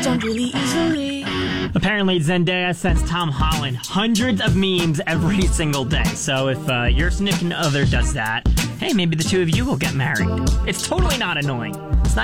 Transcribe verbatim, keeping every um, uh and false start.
don't really easily. Apparently, Zendaya sends Tom Holland hundreds of memes every single day. So if uh, your significant other does that, hey, maybe the two of you will get married. It's totally not annoying. It's not